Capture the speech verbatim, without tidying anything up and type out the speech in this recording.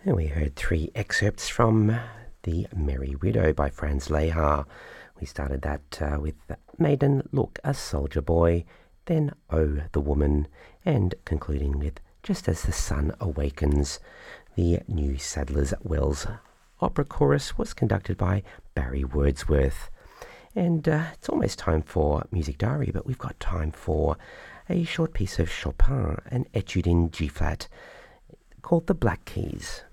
And we heard three excerpts from The Merry Widow by Franz Lehár. We started that uh, with Maiden Look, a Soldier Boy, then Oh, the Woman, and concluding with Just as the Sun Awakens. The New Sadler's Wells Opera Chorus was conducted by Barry Wordsworth. And uh, it's almost time for Music Diary, but we've got time for a short piece of Chopin, an etude in G-flat called The Black Keys.